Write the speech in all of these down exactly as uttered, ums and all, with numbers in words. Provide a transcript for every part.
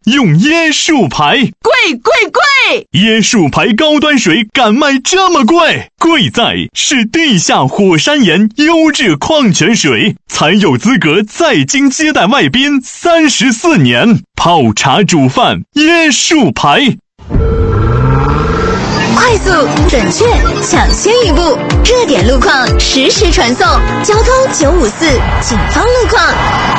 用椰树牌。 贵贵贵！ 椰树牌高端水敢卖这么贵？贵在是地下火山岩优质矿泉水，才有资格在京接待外宾三十四年。泡茶煮饭，椰树牌。 快速、准确、抢先一步，热点路况实时传送。交通九五四，警方路况。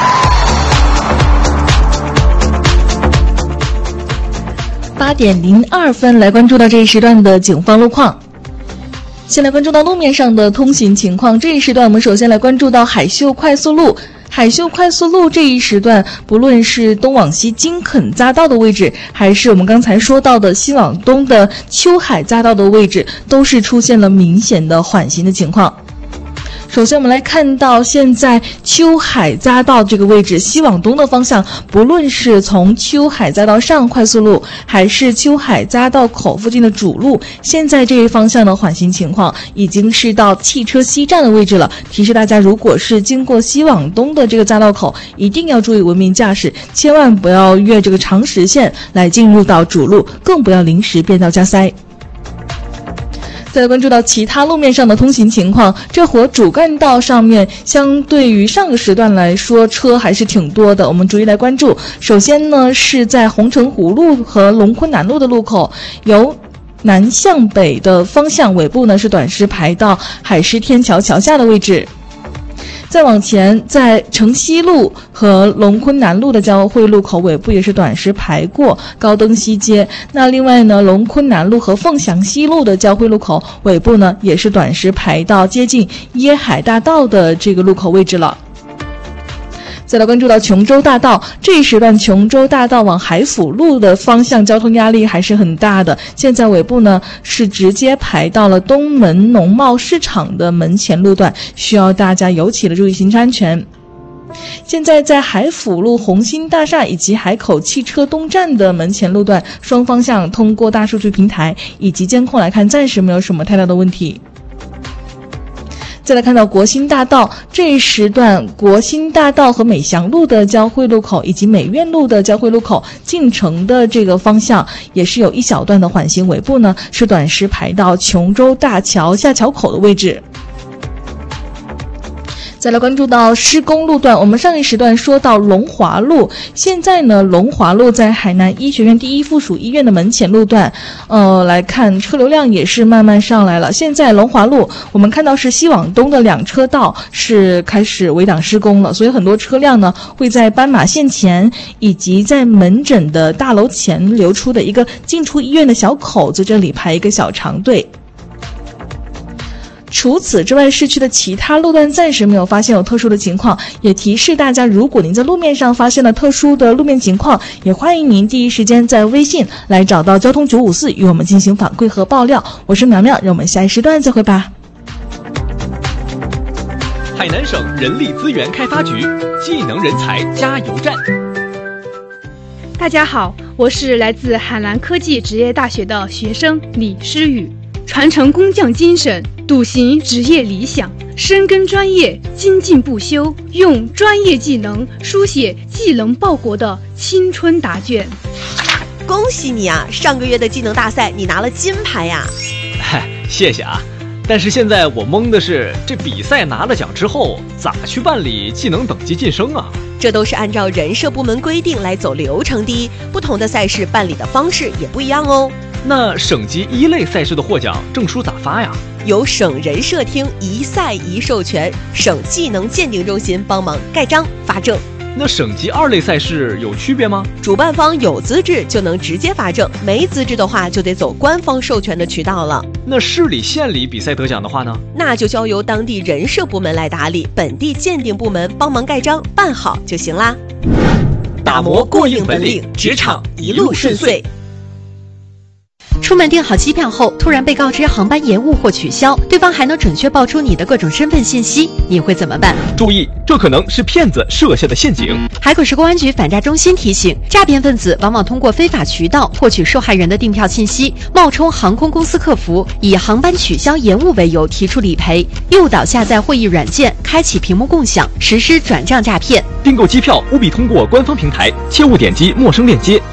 八点零二分，来关注到这一时段的警方路况。先来关注到路面上的通行情况。这一时段，我们首先来关注到海秀快速路。海秀快速路这一时段，不论是东往西金肯匝道的位置，还是我们刚才说到的西往东的秋海匝道的位置，都是出现了明显的缓行的情况。首先我们来看到现在秋海匝道这个位置，西往东的方向，不论是从秋海匝道上快速路还是秋海匝道口附近的主路，现在这一方向的缓行情况已经是到汽车西站的位置了。提示大家，如果是经过西往东的这个匝道口，一定要注意文明驾驶，千万不要越这个长实线来进入到主路，更不要临时变道加塞。再来关注到其他路面上的通行情况，这会儿主干道上面相对于上个时段来说，车还是挺多的，我们逐一来关注。首先呢，是在红城湖路和龙昆南路的路口，由南向北的方向尾部呢是短时排到海狮天桥桥下的位置。再往前，在城西路和龙昆南路的交汇路口尾部也是短时排过高登西街。那另外呢，龙昆南路和凤翔西路的交汇路口尾部呢，也是短时排到接近椰海大道的这个路口位置了。再来关注到琼州大道，这一时段琼州大道往海府路的方向交通压力还是很大的，现在尾部呢是直接排到了东门农贸市场的门前路段，需要大家尤其的注意行车安全。现在在海府路红星大厦以及海口汽车东站的门前路段，双方向通过大数据平台以及监控来看，暂时没有什么太大的问题。再来看到国兴大道，这一时段国兴大道和美祥路的交汇路口以及美院路的交汇路口进城的这个方向也是有一小段的缓行，尾部呢是短时排到琼州大桥下桥口的位置。再来关注到施工路段，我们上一时段说到龙华路，现在呢龙华路在海南医学院第一附属医院的门前路段，呃，来看车流量也是慢慢上来了。现在龙华路我们看到是西往东的两车道是开始围挡施工了，所以很多车辆呢会在斑马线前以及在门诊的大楼前流出的一个进出医院的小口子这里排一个小长队。除此之外，市区的其他路段暂时没有发现有特殊的情况，也提示大家，如果您在路面上发现了特殊的路面情况，也欢迎您第一时间在微信来找到交通九五四与我们进行反馈和爆料。我是苗苗，让我们下一时段再会吧。 海南省人力资源开发局技能人才加油站。 大家好，我是来自海南科技职业大学的学生李诗雨，传承工匠精神，笃行职业理想，深耕专业，精进不休，用专业技能书写技能报国的青春答卷。 恭喜你啊！上个月的技能大赛你拿了金牌呀！ 嗨，谢谢啊！但是现在我懵的是，这比赛拿了奖之后，咋去办理技能等级晋升啊？ 这都是按照人社部门规定来走流程的，不同的赛事办理的方式也不一样哦。 那省级一类赛事的获奖证书咋发呀？ 由省人社厅一赛一授权，省技能鉴定中心帮忙盖章发证。 那省级二类赛事有区别吗？ 主办方有资质就能直接发证，没资质的话就得走官方授权的渠道了。 那市里县里比赛得奖的话呢？ 那就交由当地人社部门来打理，本地鉴定部门帮忙盖章办好就行啦。打磨过硬本领，职场一路顺遂。 出门订好机票后，突然被告知航班延误或取消，对方还能准确报出你的各种身份信息，你会怎么办？ 注意，这可能是骗子设下的陷阱。 海口市公安局反诈中心提醒，诈骗分子往往通过非法渠道获取受害人的订票信息，冒充航空公司客服，以航班取消延误为由提出理赔，诱导下载会议软件，开启屏幕共享，实施转账诈骗。 订购机票务必通过官方平台，切勿点击陌生链接。